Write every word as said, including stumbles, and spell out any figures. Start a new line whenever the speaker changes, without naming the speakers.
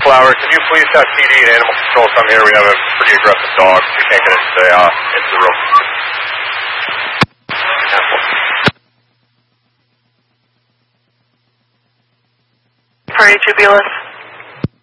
Flower, can you please have P D and Animal Control come here? We have a pretty aggressive dog. We can't get into the, uh, into the room.
For Tubulis.